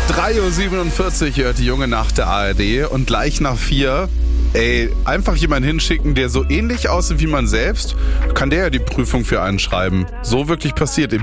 3:47 Uhr hört die junge Nacht der ARD und gleich nach 4. Einfach jemanden hinschicken, der so ähnlich aussieht wie man selbst, kann der ja die Prüfung für einen schreiben. So wirklich passiert.